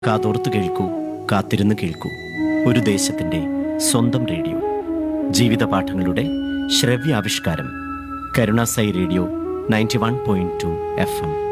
കാതോർത്ത് കേൾക്കൂ, കാത്തിരുന്ന് കേൾക്കൂ. ഒരു ദേശത്തിൻ്റെ സ്വന്തം റേഡിയോ. ജീവിത പാഠങ്ങളുടെ ശ്രവ്യാവിഷ്കാരം. Karunasai radio 91.2 FM.